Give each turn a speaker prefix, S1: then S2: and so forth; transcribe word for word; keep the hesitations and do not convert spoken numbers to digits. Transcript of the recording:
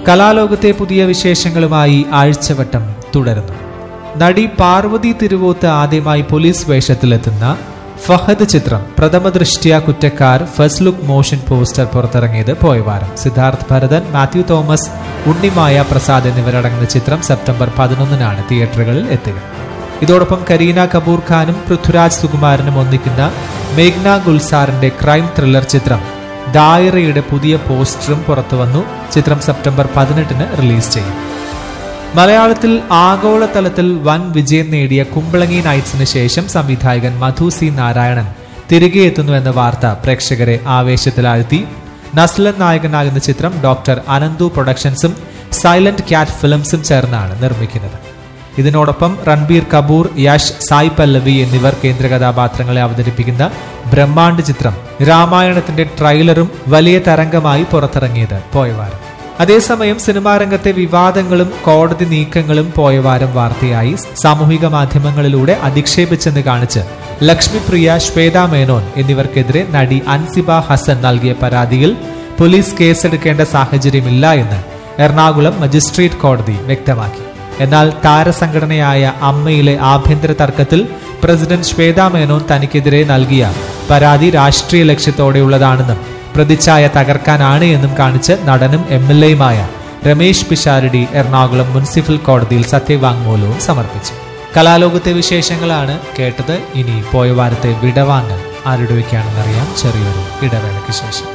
S1: കലാലോകത്തെ പുതിയ വിശേഷങ്ങളുമായി ആഴ്ചവട്ടം തുടരുന്നു. നടി പാർവതി തിരുവോത്ത് ആദ്യമായി പോലീസ് വേഷത്തിലെത്തുന്ന ഫഹദ് ചിത്രം പ്രഥമ ദൃഷ്ട്യാ കുറ്റക്കാർ ഫസ്റ്റ് ലുക്ക് മോഷൻ പോസ്റ്റർ പുറത്തിറങ്ങിയത് പോയ വാരം. സിദ്ധാർത്ഥ് ഭരതൻ, മാത്യു തോമസ്, ഉണ്ണിമായ പ്രസാദ് എന്നിവരടങ്ങുന്ന ചിത്രം സെപ്റ്റംബർ പതിനൊന്നിനാണ് തിയേറ്ററുകളിൽ എത്തുക. ഇതോടൊപ്പം കരീന കപൂർ ഖാനും പൃഥ്വിരാജ് സുകുമാരനും ഒന്നിക്കുന്ന മേഘ്ന ഗുൽസാറിന്റെ ക്രൈം ത്രില്ലർ ചിത്രം ഡായറയുടെ പുതിയ പോസ്റ്ററും പുറത്തുവന്നു. ചിത്രം സെപ്റ്റംബർ പതിനെട്ടിന് റിലീസ് ചെയ്യും. മലയാളത്തിൽ ആഗോളതലത്തിൽ വൻ വിജയം നേടിയ കുമ്പളങ്ങി നൈറ്റ്സിന് ശേഷം സംവിധായകൻ മധു സി നാരായണൻ തിരികെ എത്തുന്നു എന്ന വാർത്ത പ്രേക്ഷകരെ ആവേശത്തിലാഴ്ത്തി. നസ്ലൻ നായകനാകുന്ന ചിത്രം ഡോക്ടർ അനന്തു പ്രൊഡക്ഷൻസും സൈലന്റ് ക്യാറ്റ് ഫിലിംസും ചേർന്നാണ് നിർമ്മിക്കുന്നത്. ഇതിനോടൊപ്പം രൺബീർ കപൂർ, യശ്, സായ് പല്ലവി എന്നിവർ കേന്ദ്ര കഥാപാത്രങ്ങളെ അവതരിപ്പിക്കുന്ന ബ്രഹ്മാണ്ഡ് ചിത്രം രാമായണത്തിന്റെ ട്രെയിലറും വലിയ തരംഗമായി പുറത്തിറങ്ങിയത് പോയവാരം. അതേസമയം സിനിമാ രംഗത്തെ വിവാദങ്ങളും കോടതി നീക്കങ്ങളും പോയവാരം വാർത്തയായി. സാമൂഹിക മാധ്യമങ്ങളിലൂടെ അധിക്ഷേപിച്ചെന്ന് കാണിച്ച് ലക്ഷ്മിപ്രിയ, ശ്വേത മേനോൻ എന്നിവർക്കെതിരെ നടി അൻസിബ ഹസൻ നൽകിയ പരാതിയിൽ പോലീസ് കേസെടുക്കേണ്ട സാഹചര്യമില്ല എന്ന് എറണാകുളം മജിസ്ട്രേറ്റ് കോടതി വ്യക്തമാക്കി. എന്നാൽ താരസംഘടനയായ അമ്മയിലെ ആഭ്യന്തര തർക്കത്തിൽ പ്രസിഡന്റ് ശ്വേത മേനോൻ തനിക്കെതിരെ നൽകിയ പരാതി രാഷ്ട്രീയ ലക്ഷ്യത്തോടെയുള്ളതാണെന്നും പ്രതിച്ഛായ തകർക്കാനാണ് എന്നും കാണിച്ച് നടനും M L എയുമായ Ramesh Pisharody Ernakulam municipal കോടതിയിൽ സത്യവാങ്മൂലവും സമർപ്പിച്ചു. കലാലോകത്തെ വിശേഷങ്ങളാണ് കേട്ടത്. ഇനി പോയ വാരത്തെ വിടവാങ്ങൽ ആരുടെ വയ്ക്കാണെന്നറിയാം ചെറിയൊരു ഇടവേളയ്ക്ക് ശേഷം.